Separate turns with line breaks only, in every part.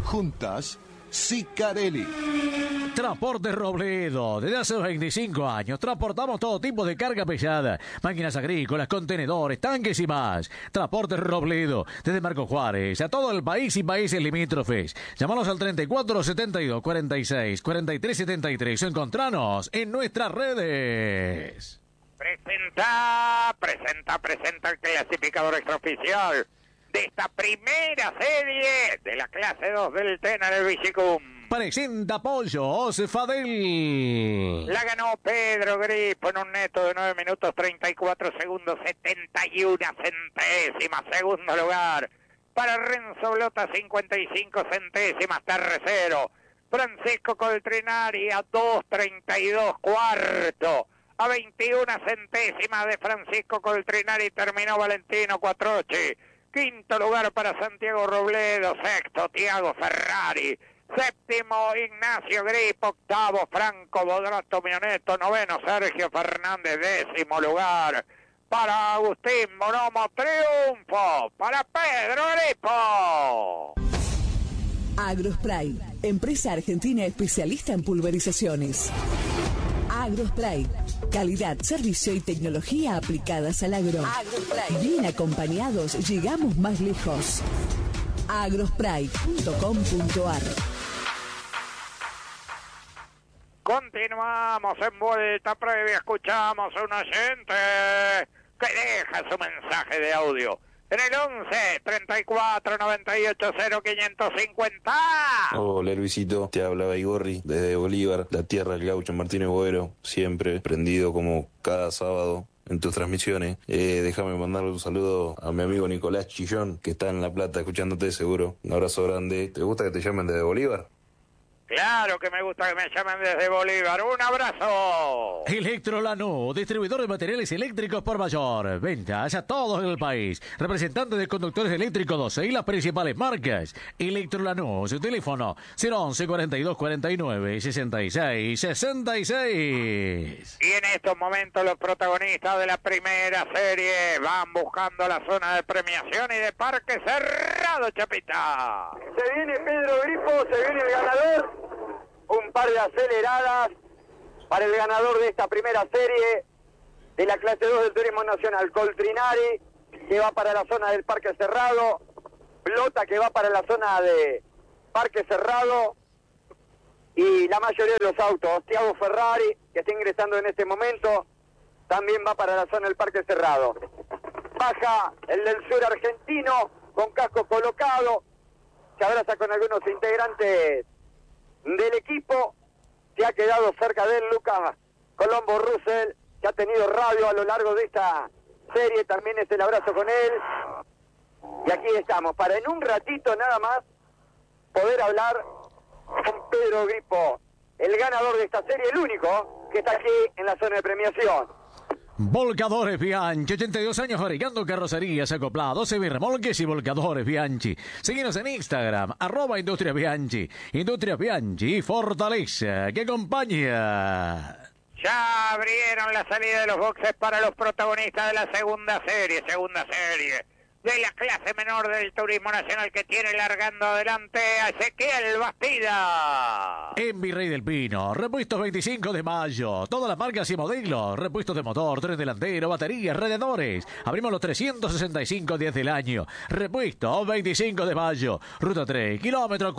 Juntas, Sicarelli.
Transporte Robledo. Desde hace 25 años transportamos todo tipo de carga pesada, máquinas agrícolas, contenedores, tanques y más. Transporte Robledo. Desde Marco Juárez a todo el país y países limítrofes. Llámanos al 34 72 46 43 73 o encontranos en nuestras redes.
Presenta el clasificador extraoficial de esta primera serie de la clase 2 del TENA del Vigicum.
Presenta Pollos Fadel.
La ganó Pedro Gripo en un neto de 9 minutos 34 segundos 71 centésimas. Segundo lugar para Renzo Blota, 55 centésimas. Tercero Francisco Coltrinari a 2.32. Cuarto a 21 centésimas de Francisco Coltrinari terminó Valentino Quattrochi. Quinto lugar para Santiago Robledo. Sexto Tiago Ferrari. Séptimo Ignacio Gripo. Octavo Franco Bodrato Mioneto. Noveno Sergio Fernández. Décimo lugar para Agustín Bonomo. Triunfo para Pedro Gripo.
Agrospray, empresa argentina especialista en pulverizaciones. Agrospray, calidad, servicio y tecnología aplicadas al agro. Agrospray. Bien acompañados, llegamos más lejos. Agrospray.com.ar.
Continuamos en vuelta previa. Escuchamos a un oyente que deja su mensaje de audio en el 11 34 98 0550.
Hola Luisito, te hablaba Igorri desde Bolívar, la tierra del gaucho Martínez Boero, siempre prendido como cada sábado en tus transmisiones. Déjame mandarle un saludo a mi amigo Nicolás Chillón, que está en La Plata escuchándote seguro. Un abrazo grande. ¿Te gusta que te llamen desde Bolívar?
Claro que me gusta que me llamen desde Bolívar. ¡Un abrazo!
Electrolanú, distribuidor de materiales eléctricos por mayor. Ventas a todo el país. Representante de conductores eléctricos 12 y las principales marcas. Electrolanú, su teléfono 011 42 49 66 66.
Y en estos momentos los protagonistas de la primera serie van buscando la zona de premiación y de parque cerrado, Chapita.
Se viene Pedro Gripo, se viene el ganador. Un par de aceleradas para el ganador de esta primera serie de la clase 2 del Turismo Nacional. Coltrinari, que va para la zona del Parque Cerrado. Blota, que va para la zona de Parque Cerrado. Y la mayoría de los autos. Tiago Ferrari, que está ingresando en este momento, también va para la zona del Parque Cerrado. Baja el del sur argentino, con casco colocado. Se abraza con algunos integrantes del equipo. Se ha quedado cerca de él Lucas Colombo Russell, que ha tenido radio a lo largo de esta serie. También es el abrazo con él. Y aquí estamos, para en un ratito nada más poder hablar con Pedro Gripo, el ganador de esta serie, el único que está aquí en la zona de premiación.
Volcadores Bianchi, 82 años fabricando carrocerías, acoplados, semirremolques y volcadores Bianchi. Síguenos en Instagram, @Industria Bianchi. Industria Bianchi, fortaleza que acompaña.
Ya abrieron la salida de los boxes para los protagonistas de la segunda serie de la clase menor del Turismo Nacional, que tiene largando adelante a Ezequiel Bastida.
En Virrey del Pino, repuestos 25 de mayo, todas las marcas y modelos, repuestos de motor, tren delantero, baterías, radiadores. Abrimos los 365 días del año. Repuestos 25 de mayo, ruta 3, kilómetro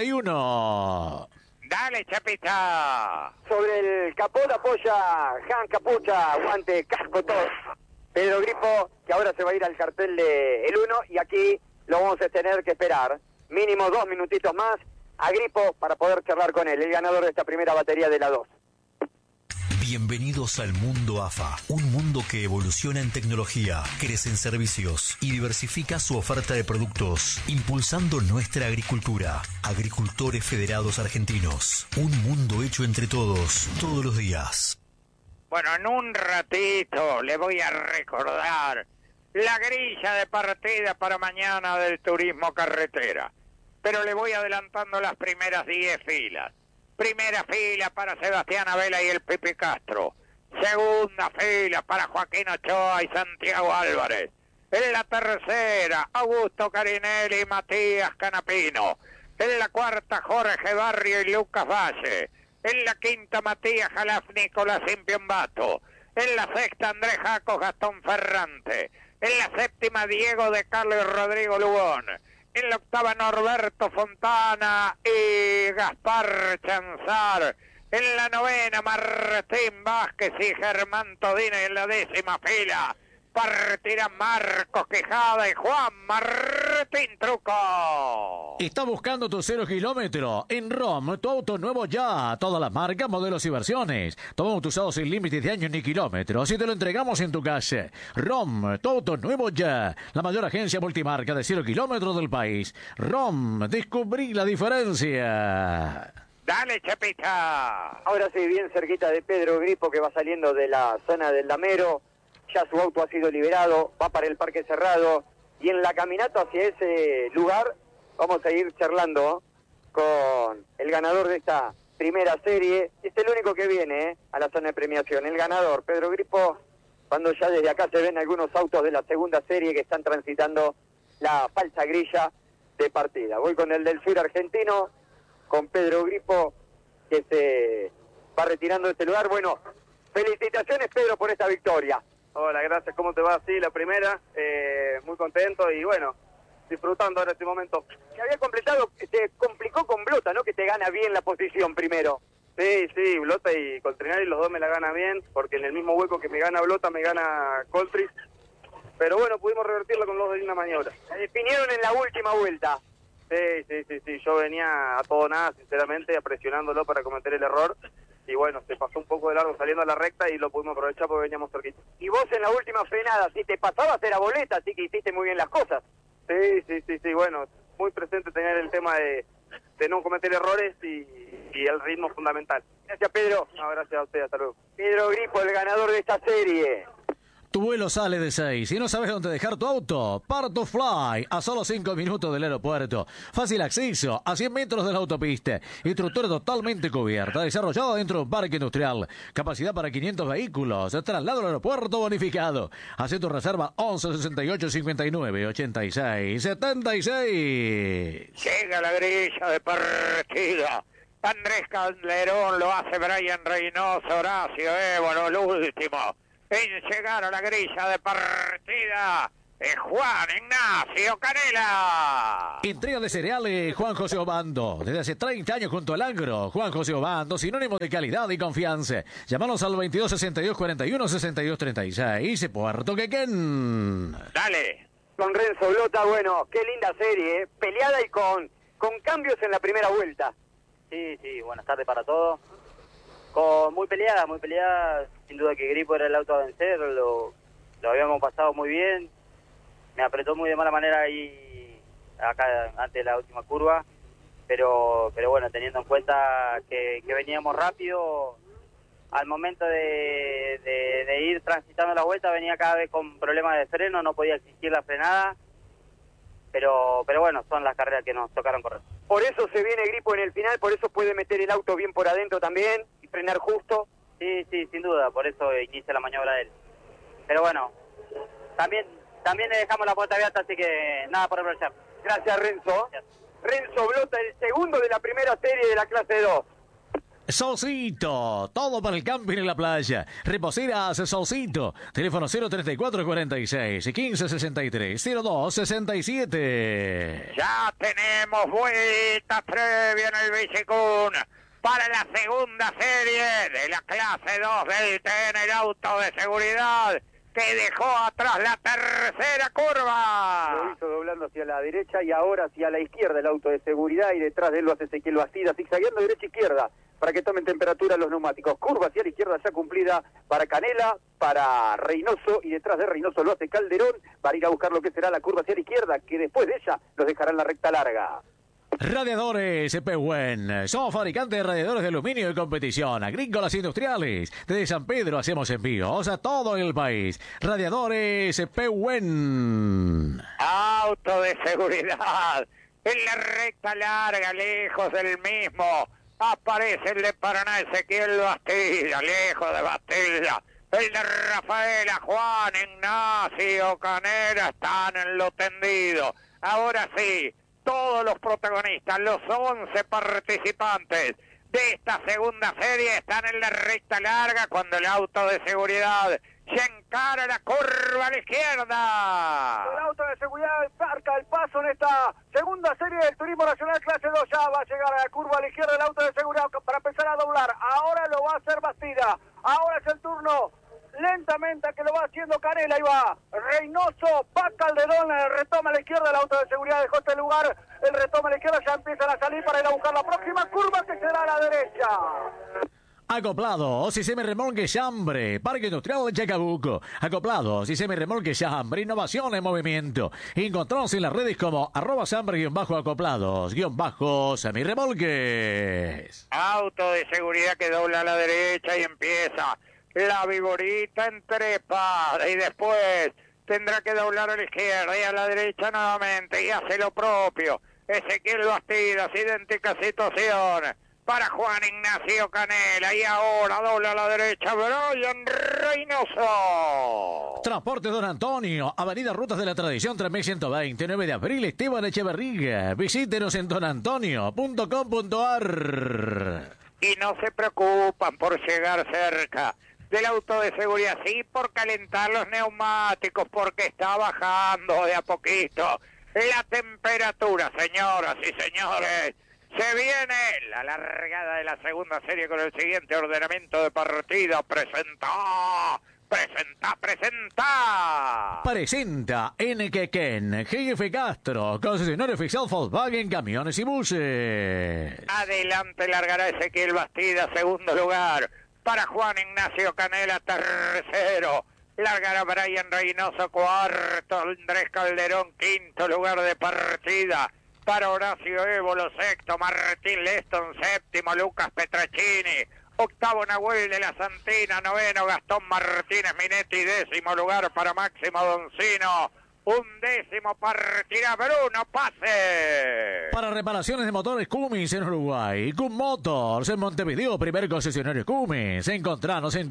41.
Dale, Chapita.
Sobre el capó la apoya Han Capucha, guante, casco, todo. Pedro Gripo, que ahora se va a ir al cartel de el 1, y aquí lo vamos a tener que esperar mínimo 2 minutitos más a Gripo para poder charlar con él, el ganador de esta primera batería de la 2.
Bienvenidos al mundo AFA, un mundo que evoluciona en tecnología, crece en servicios y diversifica su oferta de productos, impulsando nuestra agricultura. Agricultores Federados Argentinos, un mundo hecho entre todos, todos los días.
Bueno, en un ratito le voy a recordar la grilla de partida para mañana del turismo carretera, pero le voy adelantando las primeras 10 filas. Primera fila para Sebastián Abela y el Pipi Castro. Segunda fila para Joaquín Ochoa y Santiago Álvarez. En la tercera, Augusto Carinelli y Matías Canapino. En la cuarta, Jorge Barrio y Lucas Valle. En la quinta, Matías Jalaf, Nicolás Impiombato. En la sexta, Andrés Jaco, Gastón Ferrante. En la séptima, Diego de Carlos y Rodrigo Lugón. En la octava, Norberto Fontana y Gaspar Chanzar. En la novena, Martín Vázquez y Germán Todino. Y en la décima fila, partirán Marcos Quijada y Juan Martín Truco.
Está buscando tu 0 kilómetro. En ROM, tu auto nuevo ya. Todas las marcas, modelos y versiones. Todo auto usado sin límites de años ni kilómetros. Y te lo entregamos en tu casa. ROM, tu auto nuevo ya. La mayor agencia multimarca de 0 kilómetros del país. ROM, descubrí la diferencia.
Dale, Chepita.
Ahora sí, bien cerquita de Pedro Gripo, que va saliendo de la zona del Damero. Ya su auto ha sido liberado, va para el Parque Cerrado. Y en la caminata hacia ese lugar vamos a ir charlando con el ganador de esta primera serie. Es el único que viene a la zona de premiación. El ganador, Pedro Gripo, cuando ya desde acá se ven algunos autos de la segunda serie que están transitando la falsa grilla de partida. Voy con el del sur argentino, con Pedro Gripo, que se va retirando de este lugar. Bueno, felicitaciones, Pedro, por esta victoria.
Hola, gracias. ¿Cómo te va? Sí, la primera. Muy contento y bueno, disfrutando ahora este momento.
Se había completado, se complicó con Blota, ¿no? Que te gana bien la posición primero.
Sí, Blota y Coltrinari, los dos me la ganan bien, porque en el mismo hueco que me gana Blota, me gana Coltris. Pero bueno, pudimos revertirla con los de linda maniobra.
La definieron en la última vuelta.
Sí. Yo venía a todo nada, sinceramente, presionándolo para cometer el error. Y bueno, se pasó un poco de largo saliendo a la recta y lo pudimos aprovechar porque veníamos cerquita.
Y vos en la última frenada, si te pasabas era boleta, así que hiciste muy bien las cosas.
Sí, bueno, muy presente tener el tema de no cometer errores y el ritmo fundamental.
Gracias, Pedro.
No, gracias a usted, hasta luego.
Pedro Gripo, el ganador de esta serie.
Tu vuelo sale de 6 y no sabes dónde dejar tu auto. Part2Fly, a solo 5 minutos del aeropuerto. Fácil acceso, a 100 metros de la autopista. Estructura totalmente cubierta, desarrollada dentro de un parque industrial. Capacidad para 500 vehículos. Traslado al aeropuerto bonificado. Haz tu reserva 11 68 59 86 76.
Llega la grilla de partida. Andrés Calderón, lo hace Brian Reynoso, Horacio Évolo, el último en llegar a la grilla de partida es Juan Ignacio Canela.
Entrega de cereales Juan José Obando. Desde hace 30 años junto al Agro. Juan José Obando, sinónimo de calidad y confianza. Llámanos al 22 62 41 62 36. Puerto Quequén.
Dale.
Con Renzo Blota, bueno, qué linda serie, peleada y con cambios en la primera vuelta.
Sí, buenas tardes para todos. Muy peleada, sin duda que Gripo era el auto a vencer, lo habíamos pasado muy bien, me apretó muy de mala manera ahí acá antes de la última curva, pero bueno, teniendo en cuenta que veníamos rápido, al momento de ir transitando la vuelta venía cada vez con problemas de freno, no podía existir la frenada, pero bueno, son las carreras que nos tocaron correr.
Por eso se viene Gripo en el final, por eso puede meter el auto bien por adentro también y frenar justo.
Sí, sin duda, por eso inicia la maniobra de él. Pero bueno, también le dejamos la puerta abierta, así que nada por aprovechar.
Gracias, Renzo. Gracias. Renzo Blota, el segundo de la primera serie de la clase 2.
Solcito, todo para el camping en la playa. Reposeras Solcito. Teléfono 034 46 15 63 02 67.
Ya tenemos vuelta previa en el Bicicún para la segunda serie de la clase 2 del TN, el auto de seguridad que dejó atrás la tercera curva.
Lo hizo doblando hacia la derecha y ahora hacia la izquierda el auto de seguridad y detrás de él lo hace Ezequiel Bastida, zigzagueando derecha-izquierda para que tomen temperatura los neumáticos. Curva hacia la izquierda ya cumplida para Canela, para Reynoso, y detrás de Reynoso lo hace Calderón para ir a buscar lo que será la curva hacia la izquierda, que después de ella los dejará en la recta larga.
Radiadores Pehuen. Somos fabricantes de radiadores de aluminio de competición, agrícolas e industriales. Desde San Pedro hacemos envíos a todo el país. Radiadores Pehuen.
Auto de seguridad. En la recta larga, lejos del mismo, aparece el de Paraná, Ezequiel Bastida, lejos de Bastida. El de Rafaela, Juan Ignacio Canela están en lo tendido. Ahora sí, todos los protagonistas, los 11 participantes de esta segunda serie están en la recta larga cuando el auto de seguridad se encara la curva a la izquierda.
El auto de seguridad marca el paso en esta segunda serie del Turismo Nacional Clase 2. Ya va a llegar a la curva a la izquierda el auto de seguridad para empezar a doblar. Ahora lo va a hacer Bastida. Ahora es el turno lentamente que lo va haciendo Canela. Ahí va Reynoso, va Calderón, retoma a la izquierda, el auto de seguridad dejó este lugar, el retoma a la izquierda, ya empiezan a salir para ir a buscar la próxima curva que será a la derecha.
Acoplado, Sistema Remolque Chambre, Parque Industrial de Chacabuco. Acoplado, Sistema Remolque Chambre, innovación en movimiento. Encontrados en las redes como @chambre_acoplados_semirremolques.
Auto de seguridad que dobla a la derecha y empieza la Viborita entrepada y después tendrá que doblar a la izquierda y a la derecha nuevamente y hace lo propio. Ezequiel Bastidas, idéntica situación para Juan Ignacio Canela y ahora dobla a la derecha Brian Reynoso.
Transporte Don Antonio, Avenida Rutas de la Tradición 3120, 9 de abril, Esteban Echeverría. Visítenos en donantonio.com.ar.
Y no se preocupan por llegar cerca del auto de seguridad, sí por calentar los neumáticos, porque está bajando de a poquito la temperatura, señoras y señores. Se viene la largada de la segunda serie con el siguiente ordenamiento de partida. Presenta
NKKen, GF Castro, concesionario oficial Volkswagen, camiones y buses.
Adelante largará Ezequiel Bastida, segundo lugar. Para Juan Ignacio Canela, tercero. Largará Brian Reynoso, cuarto. Andrés Calderón, quinto lugar de partida. Para Horacio Évolo, sexto. Martín Leston, séptimo. Lucas Petracini, octavo. Nahuel de la Santina, noveno. Gastón Martínez Minetti, décimo lugar para Máximo Doncino. Undécimo partirá Bruno Pase.
Para reparaciones de motores Cummins en Uruguay, Cum Motors en Montevideo, primer concesionario Cummins. Encontranos en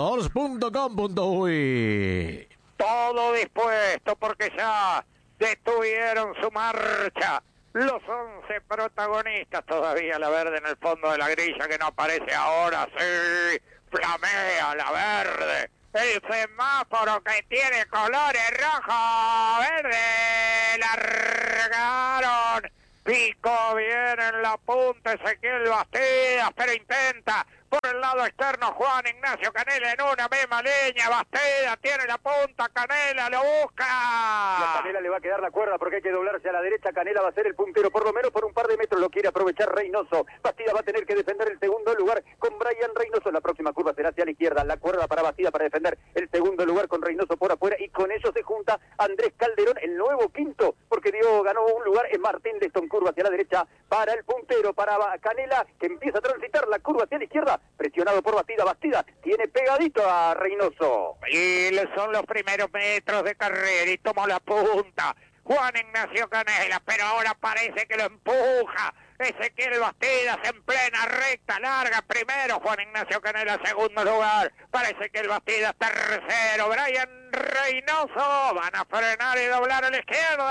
cummotors.com.uy.
Todo dispuesto porque ya detuvieron su marcha los 11 protagonistas. Todavía la verde en el fondo de la grilla que no aparece ahora. Sí, flamea la verde. El semáforo que tiene colores rojo, verde, largaron, pico bien en la punta Ezequiel Bastidas, pero intenta por el lado externo Juan Ignacio Canela en una misma línea. Bastidas tiene la punta, Canela lo busca.
Y a Canela le va a quedar la cuerda porque hay que doblarse a la derecha. Canela va a ser el puntero, por lo menos por un par de metros lo quiere aprovechar Reynoso. Bastidas va a tener que defender el segundo lugar con Brian Reynoso. La próxima curva será hacia la izquierda. La cuerda para Bastidas para defender el segundo lugar con Reynoso por afuera. Y con ello se junta Andrés Calderón, el nuevo quinto, porque ganó un lugar en Martín Leston. Curva hacia la derecha para el puntero, para Canela, que empieza a transitar la curva hacia la izquierda. Presionado por Bastidas. Bastidas tiene pegadito a Reynoso.
Y son los primeros metros de carrera y tomó la punta Juan Ignacio Canela, pero ahora parece que lo empuja Ezequiel Bastidas en plena recta larga. Primero Juan Ignacio Canela, segundo lugar para Ezequiel Bastidas, tercero Brian Reynoso. Van a frenar y doblar a la izquierda.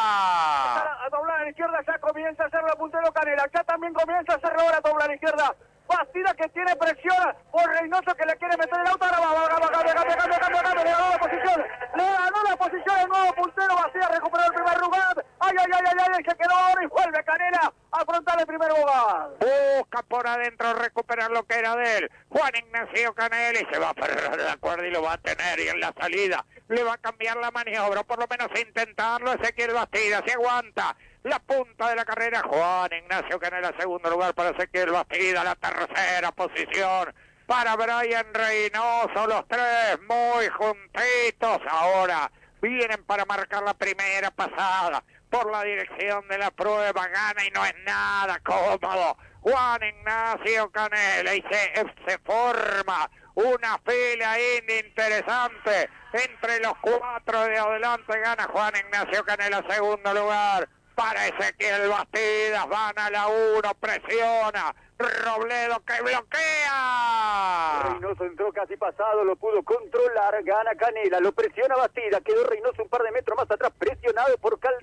A doblar a la izquierda, ya comienza a hacerlo puntero Canela. Ya también comienza a hacerlo ahora, doblar a la izquierda. Bastidas que tiene presión por Reynoso que le quiere meter el auto. Ahora le ganó la posición. Le ganó la posición el nuevo puntero. Bastidas recuperó el primer lugar. Ay, se quedó ahora y vuelve Canela a afrontar el primer lugar.
Busca por adentro recuperar lo que era de él Juan Ignacio Canela y se va a aferrar de acuerdo y lo va a tener. Y en la salida le va a cambiar la maniobra, por lo menos intentarlo. Ezequiel Bastidas se aguanta la punta de la carrera. Juan Ignacio Canela, segundo lugar para Ezequiel Bastidas. La tercera posición para Brian Reynoso. Los tres muy juntitos. Ahora vienen para marcar la primera pasada por la dirección de la prueba. Gana y no es nada cómodo Juan Ignacio Canela. Y se forma una fila interesante entre los cuatro de adelante. Gana Juan Ignacio Canela, segundo lugar para Ezequiel Bastidas. Van a la 1, presiona Robledo que bloquea.
Reynoso entró casi pasado, lo pudo controlar, gana Canela, lo presiona Bastidas, quedó Reynoso un par de metros más atrás, presionado por Calderón.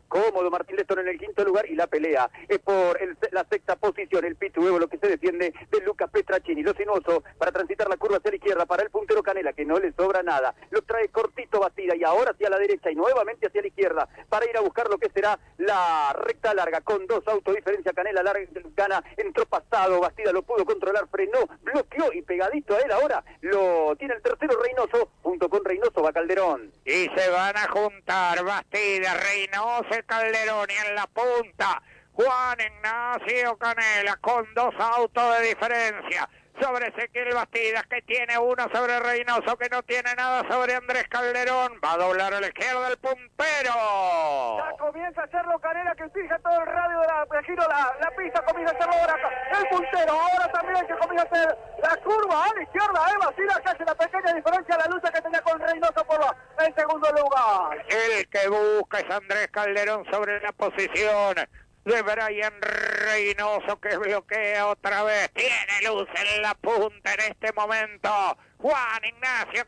cómodo Martín Leston en el quinto lugar y la pelea es por la sexta posición, el pit huevo, lo que se defiende de Lucas Petracini. Lo sinuoso para transitar la curva hacia la izquierda para el puntero Canela, que no le sobra nada. Lo trae cortito Bastida y ahora hacia la derecha y nuevamente hacia la izquierda para ir a buscar lo que será la recta larga con 2 autos diferencia. Canela larga, gana, entró pasado, Bastida lo pudo controlar, frenó, bloqueó y pegadito a él ahora lo tiene el tercero Reynoso, junto con Reynoso va Calderón.
Y se van a juntar Bastida, Reynoso y Calderón, y en la punta Juan Ignacio Canela con 2 autos de diferencia sobre Ezequiel Bastidas, que tiene uno sobre Reynoso, que no tiene nada sobre Andrés Calderón. Va a doblar a la izquierda el puntero.
Ya comienza a hacerlo Canela, que fija todo el radio de giro, la pista comienza a hacerlo ahora el puntero. Ahora también que comienza a hacer la curva a la izquierda, Bastidas, que hace la pequeña diferencia a la lucha que tenía con Reynoso por el segundo lugar.
El que busca es Andrés Calderón sobre la posición de Brian Reynoso, que bloquea otra vez. Tiene luz en la punta en este momento Juan Ignacio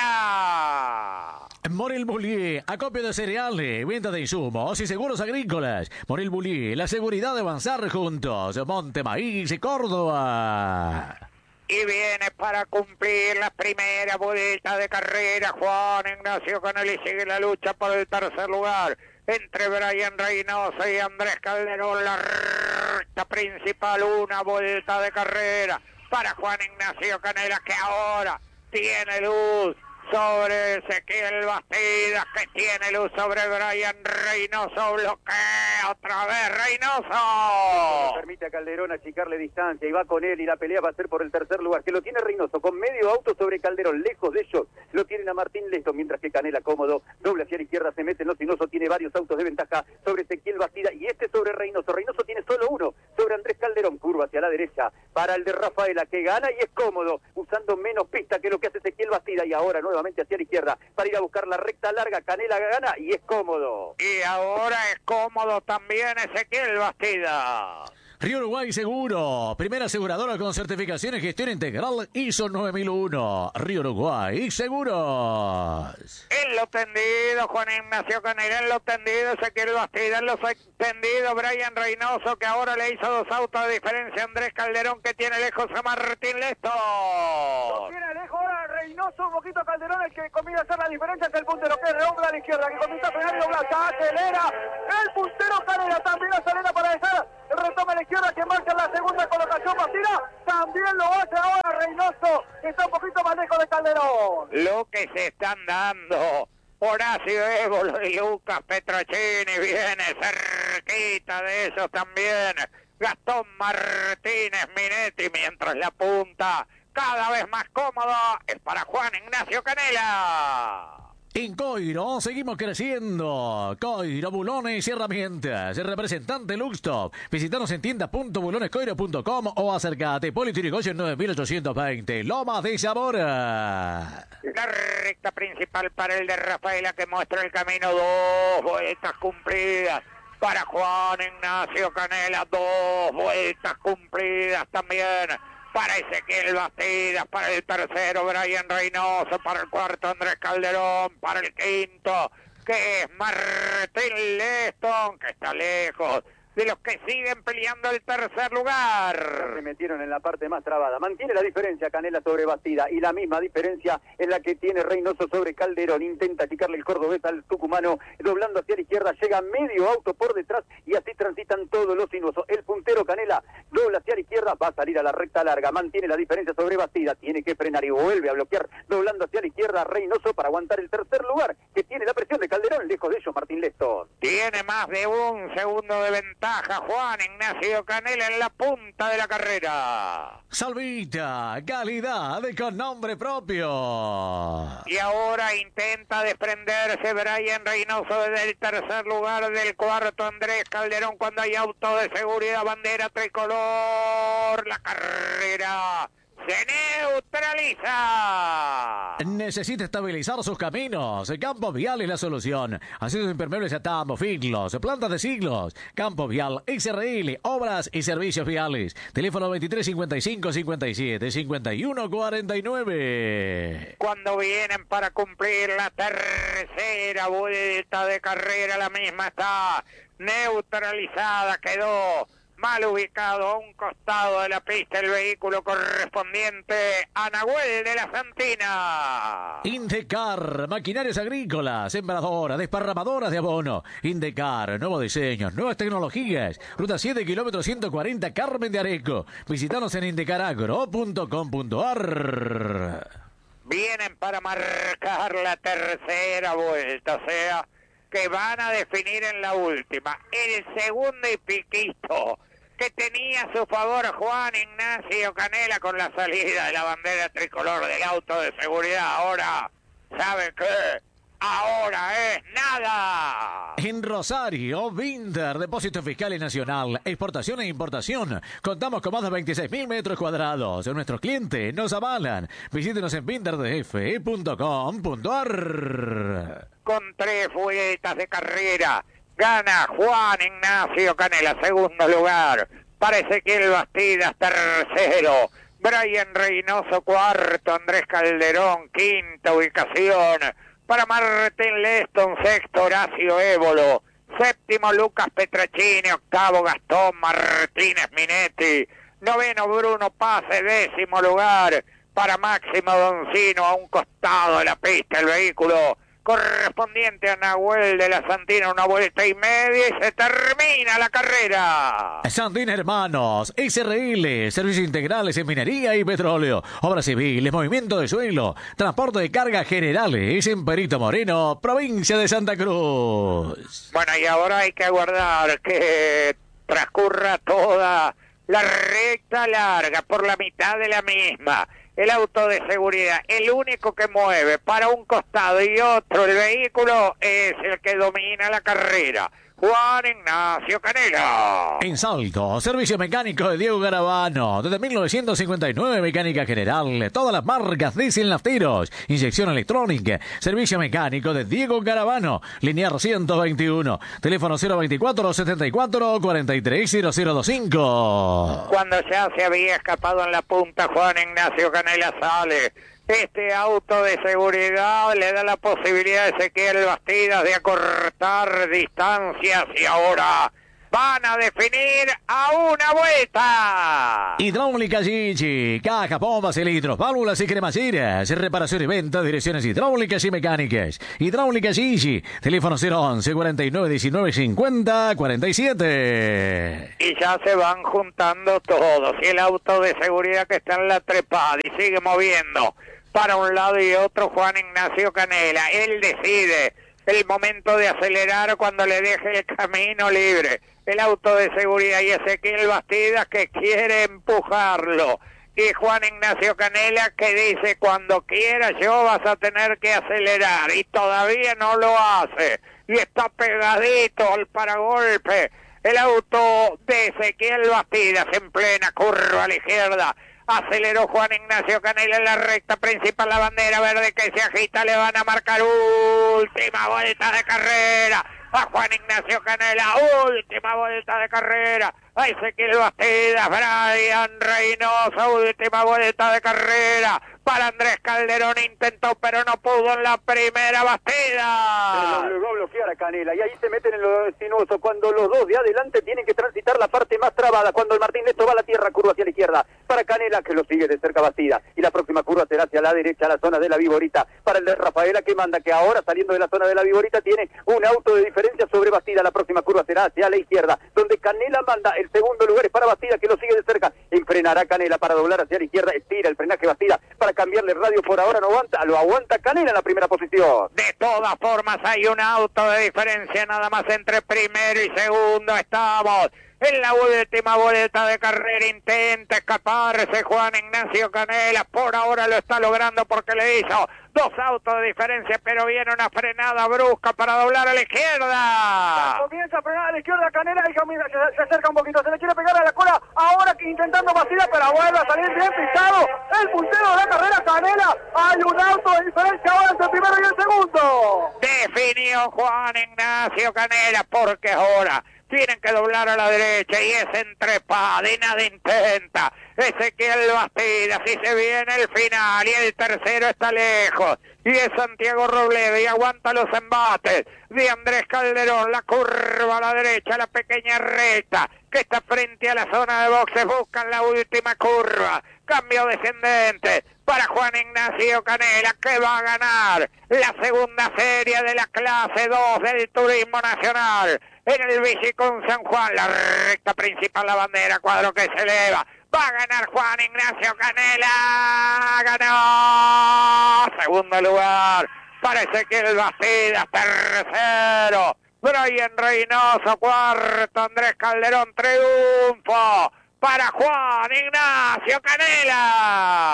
Canela.
Morel Bullier, acopio de cereales, venta de insumos y seguros agrícolas. Morel Bullier, la seguridad de avanzar juntos. Monte Maíz y Córdoba.
Y viene para cumplir la primera vuelta de carrera Juan Ignacio Canela, y sigue la lucha por el tercer lugar entre Brian Reynoso y Andrés Calderón. La recta principal, una vuelta de carrera para Juan Ignacio Canela, que ahora tiene luz sobre Ezequiel Bastidas, que tiene luz sobre Brian Reynoso. Bloquea otra vez Reynoso.
No permite a Calderón achicarle distancia y va con él, y la pelea va a ser por el tercer lugar, que lo tiene Reynoso con medio auto sobre Calderón. Lejos de ellos lo tienen a Martín Leston, mientras que Canela cómodo doble hacia la izquierda, se mete en los sinuosos, tiene varios autos de ventaja sobre Ezequiel Bastidas y este sobre Reynoso. Reynoso tiene solo uno sobre Andrés Calderón, curva hacia la derecha para el de Rafaela, que gana y es cómodo, usando menos pista que lo que hace Ezequiel Bastidas, y ahora nuevamente hacia la izquierda para ir a buscar la recta larga. Canela gana y es cómodo.
Y ahora es cómodo también Ezequiel Bastidas.
Río Uruguay Seguro, primera aseguradora con certificación y gestión integral ISO 9001. Río Uruguay Seguros.
En lo tendido Juan Ignacio Canela, en lo tendido Ezequiel Bastidas, en lo tendido Brian Reynoso, que ahora le hizo 2 autos de diferencia a Andrés Calderón, que tiene lejos a Martín Leston.
Lo tiene lejos ahora Reynoso, un poquito Calderón, el que comienza a hacer la diferencia entre el puntero, que redobla a la izquierda, que comienza a frenar y dobla, acelera el puntero Canela, también acelera para dejar, retoma a la izquierda, que marcha la segunda colocación. Bastidas también lo hace ahora Reynoso, que está un poquito más lejos de Calderón.
Lo que se están dando Horacio Évolo y Lucas Petracini, viene cerquita de esos también Gastón Martínez Minetti, mientras la punta cada vez más cómoda es para Juan Ignacio Canela.
En Coiro seguimos creciendo. Coiro, bulones y herramientas. El representante Luxtop. Visítanos en tienda.bulonescoiro.com o acércate Polito Yrigoyen 9820, Loma de Zamora.
La recta principal para el de Rafaela, que muestra el camino. 2 vueltas cumplidas para Juan Ignacio Canela. 2 vueltas cumplidas también para Ezequiel Bastidas, para el tercero Brian Reynoso, para el cuarto Andrés Calderón, para el quinto, que es Martín Leston, que está lejos de los que siguen peleando el tercer lugar.
Se metieron en la parte más trabada. Mantiene la diferencia Canela sobre Bastida, y la misma diferencia es la que tiene Reynoso sobre Calderón. Intenta achicarle el cordobés al tucumano, doblando hacia la izquierda, llega medio auto por detrás y así transitan todos los sinuosos. El puntero Canela dobla hacia la izquierda, va a salir a la recta larga, mantiene la diferencia sobre Bastida, tiene que frenar y vuelve a bloquear, doblando hacia la izquierda Reynoso para aguantar el tercer lugar, que tiene la presión de Calderón. Lejos de ellos Martín Leston.
Tiene más de 1 segundo de ventaja Juan Ignacio Canela en la punta de la carrera.
Salvita, calidad con nombre propio.
Y ahora intenta desprenderse Brian Reynoso desde el tercer lugar, del cuarto Andrés Calderón, cuando hay auto de seguridad, bandera tricolor. La carrera se neutraliza.
Necesita estabilizar sus caminos. Campo Vial es la solución. Accesos impermeables a tambos, siglos, plantas de siglos. Campo Vial SRL, obras y servicios viales. Teléfono 23 55 57 51 49.
Cuando vienen para cumplir la tercera vuelta de carrera, la misma está neutralizada, quedó mal ubicado a un costado de la pista el vehículo correspondiente a Nahuel de la Santina.
Indecar, maquinarias agrícolas, sembradoras, desparramadoras de abono. Indecar, nuevos diseños, nuevas tecnologías. Ruta 7, kilómetro 140, Carmen de Areco. Visítanos en indecaragro.com.ar.
Vienen para marcar la tercera vuelta, o sea, que van a definir en la última. El segundo y piquito que tenía a su favor Juan Ignacio Canela con la salida de la bandera tricolor del auto de seguridad. Ahora, ¿sabe qué? Ahora es nada.
En Rosario, Vinter, depósito fiscal y nacional, exportación e importación. Contamos con más de 26.000 metros cuadrados. Nuestros clientes nos avalan. Visítenos en vinterdf.com.ar.
Con 3 vueltas de carrera, gana Juan Ignacio Canela, segundo lugar. Para Ezequiel Bastidas, tercero. Brian Reynoso, cuarto. Andrés Calderón, quinta ubicación. Para Martín Leston, sexto. Horacio Évolo, séptimo. Lucas Petracini, octavo. Gastón Martínez Minetti, noveno. Bruno Pase, décimo lugar. Para Máximo Doncino, a un costado de la pista el vehículo correspondiente a Nahuel de la Santina, una vuelta y media y se termina la carrera.
Santina Hermanos, SRL, servicios integrales en minería y petróleo, obras civiles, movimiento de suelo, transporte de cargas generales en Perito Moreno, provincia de Santa Cruz.
Bueno, y ahora hay que aguardar que transcurra toda la recta larga por la mitad de la misma. El auto de seguridad, el único que mueve para un costado y otro el vehículo, es el que domina la carrera. Juan Ignacio Canela.
En Salto, servicio mecánico de Diego Garavano. Desde 1959, mecánica general. Todas las marcas, diésel, nafteros. Inyección electrónica. Servicio mecánico de Diego Garavano. Linear 121. Teléfono 024 74 43 0025.
Cuando ya se había escapado en la punta, Juan Ignacio Canela sale. Este auto de seguridad le da la posibilidad a Ezequiel Bastidas de acortar distancias y ahora van a definir a una vuelta.
Hidráulica Gigi, caja, bombas, cilindros, válvulas y cremalleras, reparación y venta, direcciones hidráulicas y mecánicas. Hidráulica Gigi, teléfono 011 49 19 50 47.
Y ya se van juntando todos y el auto de seguridad que está en la trepada y sigue moviendo para un lado y otro Juan Ignacio Canela. Él decide el momento de acelerar cuando le deje el camino libre. El auto de seguridad y Ezequiel Bastidas que quiere empujarlo. Y Juan Ignacio Canela que dice, cuando quieras yo vas a tener que acelerar. Y todavía no lo hace. Y está pegadito al paragolpe. El auto de Ezequiel Bastidas en plena curva a la izquierda. Aceleró Juan Ignacio Canela en la recta principal, la bandera verde que se agita, le van a marcar última vuelta de carrera a Juan Ignacio Canela, última vuelta de carrera a Ezequiel Bastidas, Brian Reynoso, última vuelta de carrera para Andrés Calderón, intentó pero no pudo en la primera Bastidas.
Lo va a bloquear a Canela y ahí se meten en lo sinuoso cuando los dos de adelante tienen que transitar la parte más trabada, cuando el Martín Neto va a la tierra, curva hacia la izquierda para Canela que lo sigue de cerca Bastidas y la próxima curva será hacia la derecha, la zona de la Viborita para el de Rafaela que manda, que ahora saliendo de la zona de la Viborita tiene un auto de diferencia sobre Bastidas. La próxima curva será hacia la izquierda donde Canela manda, el segundo lugar es para Bastidas que lo sigue de cerca, enfrenará Canela para doblar hacia la izquierda, estira el frenaje Bastidas para cambiarle radio, por ahora no aguanta, lo aguanta Canela en la primera posición.
De todas formas hay un auto de diferencia nada más entre primero y segundo. Estamos en la última vuelta de carrera, intenta escaparse Juan Ignacio Canela, por ahora lo está logrando porque le hizo 2 autos de diferencia, pero viene una frenada brusca para doblar a la izquierda.
Comienza a frenar a la izquierda Canela y comienza, se acerca un poquito, se le quiere pegar a la cola, ahora que intentando vacilar, pero vuelve a salir bien pisado el puntero de la carrera, Canela. Hay un auto de diferencia ahora entre el primero y el segundo.
Definió Juan Ignacio Canela, porque ahora tienen que doblar a la derecha y es entrepada y nada intenta. Ezequiel Bastidas, y se viene el final y el tercero está lejos. Y es Santiago Robledo y aguanta los embates de Andrés Calderón. La curva a la derecha, la pequeña recta que está frente a la zona de boxes. Buscan la última curva. Cambio descendente para Juan Ignacio Canela, que va a ganar la segunda serie de la clase 2 del Turismo Nacional. En el Bicicón San Juan, la recta principal, la bandera, cuadro que se eleva. Va a ganar Juan Ignacio Canela. Ganó. Segundo lugar para Ezequiel Bastidas. Tercero, Brian Reynoso. Cuarto, Andrés Calderón. Triunfo para Juan Ignacio Canela.